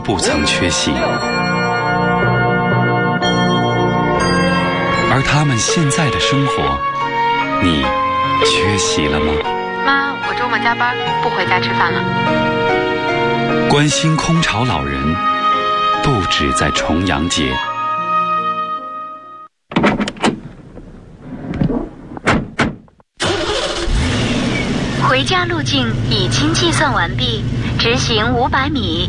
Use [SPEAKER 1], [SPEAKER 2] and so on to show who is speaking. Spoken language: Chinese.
[SPEAKER 1] 不曾缺席，而他们现在的生活，你缺席了吗？
[SPEAKER 2] 妈，我周末加班，不回家吃饭了。
[SPEAKER 1] 关心空巢老人，不止在重阳节。
[SPEAKER 3] 回家路径已经计算完毕，直行500米，